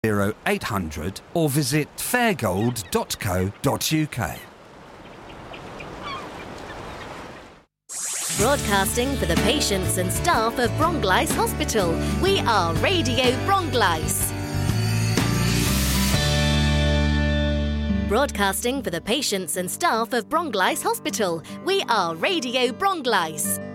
0800 or visit fairgold.co.uk. Broadcasting for the patients and staff of Bronglice Hospital, we are Radio Bronglice. Broadcasting for the patients and staff of Bronglice Hospital, we are Radio Bronglice.